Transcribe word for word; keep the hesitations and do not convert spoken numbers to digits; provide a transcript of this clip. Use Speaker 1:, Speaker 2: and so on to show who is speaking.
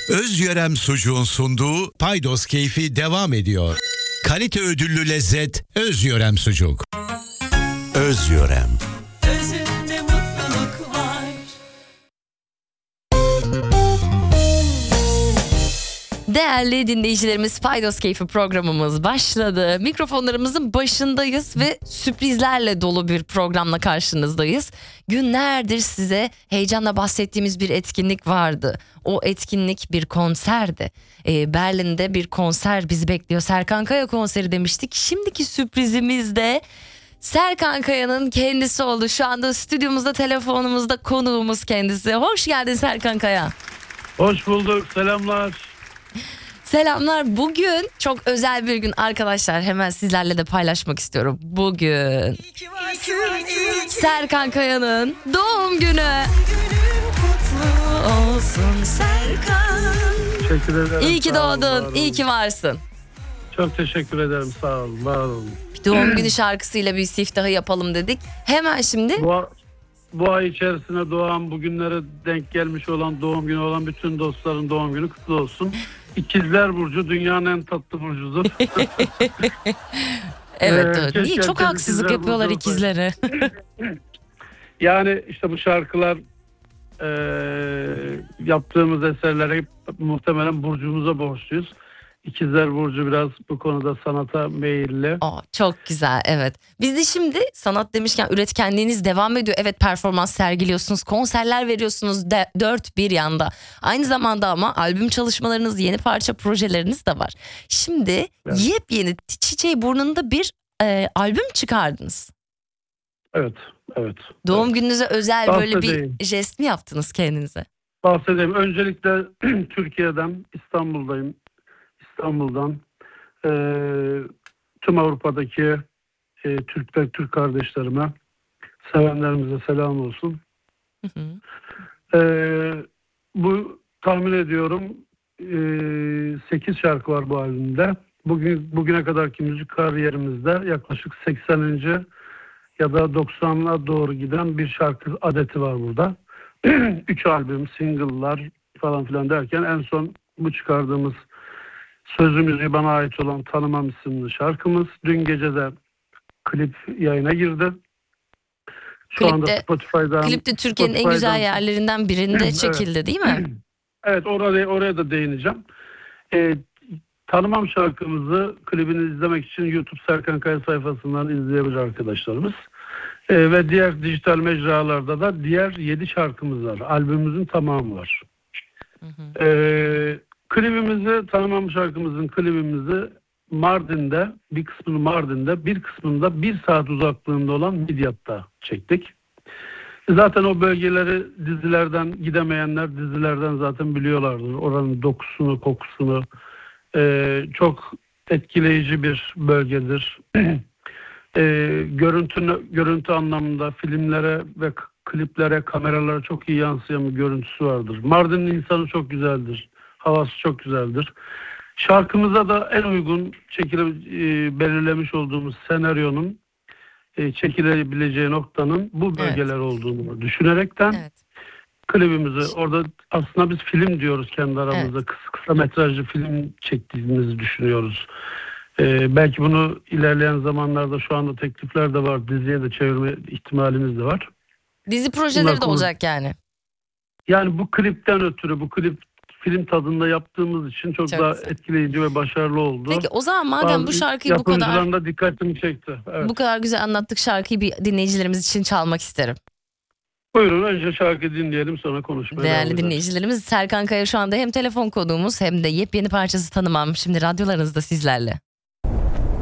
Speaker 1: Özyörem Sucuğun sunduğu Paydos Keyfi devam ediyor. Kalite ödüllü lezzet Özyörem Sucuk. Özyörem.
Speaker 2: Özünde mutluluk var.
Speaker 3: Değerli dinleyicilerimiz, Paydos Keyfi programımız başladı. Mikrofonlarımızın başındayız ve sürprizlerle dolu bir programla karşınızdayız. Günlerdir size heyecanla bahsettiğimiz bir etkinlik vardı. O etkinlik bir konserdi. Ee, Berlin'de bir konser bizi bekliyor. Serkan Kaya konseri demiştik. Şimdiki sürprizimiz de Serkan Kaya'nın kendisi oldu. Şu anda stüdyomuzda, telefonumuzda konuğumuz kendisi. Hoş geldin Serkan Kaya.
Speaker 4: Hoş bulduk, selamlar.
Speaker 3: Selamlar. Bugün çok özel bir gün arkadaşlar. Hemen sizlerle de paylaşmak istiyorum. Bugün Serkan Kaya'nın doğum günü. Kutlu olsun Serkan.
Speaker 4: Teşekkür ederim.
Speaker 3: İyi ki
Speaker 4: sağ olun, var
Speaker 3: doğdun.
Speaker 4: olun.
Speaker 3: İyi ki varsın.
Speaker 4: Çok teşekkür ederim, sağ olun, var olun.
Speaker 3: Bir doğum günü şarkısıyla bir siftahı yapalım dedik. Hemen şimdi.
Speaker 4: Bu, bu ay içerisinde doğan, bugünlere denk gelmiş olan, doğum günü olan bütün dostların doğum günü kutlu olsun. İkizler Burcu dünyanın en tatlı burcudur.
Speaker 3: Evet,
Speaker 4: Ee,
Speaker 3: evet.
Speaker 4: keşke
Speaker 3: Niye? Çok
Speaker 4: herkes
Speaker 3: haksızlık
Speaker 4: ikizler
Speaker 3: yapıyorlar
Speaker 4: burcu
Speaker 3: ikizlere.
Speaker 4: Yani işte bu şarkılar, e, yaptığımız eserlere muhtemelen burcumuza borçluyuz. İkizler Burcu biraz bu konuda sanata meyilli.
Speaker 3: Aa, çok güzel, evet. Biz de şimdi sanat demişken üretkenliğiniz devam ediyor. Evet, performans sergiliyorsunuz, konserler veriyorsunuz de, dört bir yanda. Aynı zamanda ama albüm çalışmalarınız, yeni parça projeleriniz de var. Şimdi
Speaker 4: Evet.
Speaker 3: yepyeni Çiçeği Burnunda bir e, albüm çıkardınız.
Speaker 4: Evet, evet.
Speaker 3: Doğum
Speaker 4: evet.
Speaker 3: gününüze özel böyle
Speaker 4: Bahsedeyim.
Speaker 3: bir jest mi yaptınız kendinize?
Speaker 4: Bahsedeyim. Öncelikle Türkiye'den, İstanbul'dayım. İstanbul'dan e, tüm Avrupa'daki e, Türk ve Türk kardeşlerime, sevenlerimize selam olsun.
Speaker 3: Hı hı.
Speaker 4: E, bu tahmin ediyorum e, sekiz şarkı var bu albümde. Bugün bugüne kadarki müzik kariyerimizde yaklaşık sekseninci ya da doksanına doğru giden bir şarkı adeti var burada. Üç albüm, single'lar falan filan derken en son bu çıkardığımız sözü müziği bana ait olan Tanımam isimli şarkımız dün gece de klip yayına girdi. Şu
Speaker 3: Klipte-
Speaker 4: anda Spotify'dan
Speaker 3: Klip de Türkiye'nin en güzel
Speaker 4: Spotify'dan-
Speaker 3: yerlerinden birinde
Speaker 4: Evet.
Speaker 3: çekildi değil mi?
Speaker 4: Evet, oraya oraya da değineceğim. Ee, Tanımam şarkımızı, klibini izlemek için YouTube Serkan Kaya sayfasından izleyebilir arkadaşlarımız. Ee, ve diğer dijital mecralarda da diğer yedi şarkımız var. Albümümüzün tamamı var.
Speaker 3: Hı hı.
Speaker 4: Ee, klibimizi, Tanımam şarkımızın klibimizi Mardin'de, bir kısmını Mardin'de, bir kısmını da bir saat uzaklığında olan Midyat'ta çektik. Zaten o bölgeleri dizilerden gidemeyenler dizilerden zaten biliyorlardır. Oranın dokusunu, kokusunu. Ee, çok etkileyici bir bölgedir. Ee, görüntü, görüntü anlamında filmlere ve k- kliplere, kameralara çok iyi yansıyan bir görüntüsü vardır. Mardin'in insanı çok güzeldir. Havası çok güzeldir. Şarkımıza da en uygun çekile, e, belirlemiş olduğumuz senaryonun e, çekilebileceği noktanın bu bölgeler olduğunu düşünerekten
Speaker 3: Evet.
Speaker 4: klibimizi orada aslında biz film diyoruz kendi aramızda. Kısa, kısa metrajlı film çektiğimizi düşünüyoruz. Ee, belki bunu ilerleyen zamanlarda şu anda teklifler de var. Diziye de çevirme ihtimalimiz de var.
Speaker 3: Dizi projeleri
Speaker 4: Bunlar
Speaker 3: de
Speaker 4: konu-
Speaker 3: olacak yani.
Speaker 4: Yani bu klipten ötürü, bu klip film tadında yaptığımız için çok,
Speaker 3: Çok
Speaker 4: daha
Speaker 3: güzel.
Speaker 4: etkileyici ve başarılı oldu.
Speaker 3: Peki o zaman madem bu
Speaker 4: Bazı
Speaker 3: şarkıyı bu kadar
Speaker 4: yapımcıların da dikkatimi çekti. Evet.
Speaker 3: bu kadar güzel anlattık, şarkıyı bir dinleyicilerimiz için çalmak isterim.
Speaker 4: Buyurun önce şarkı dinleyelim sonra konuşmaya devam
Speaker 3: Değerli
Speaker 4: ederiz.
Speaker 3: dinleyicilerimiz, Serkan Kaya şu anda hem telefon konuğumuz hem de yepyeni parçası Tanımam şimdi radyolarınızda sizlerle.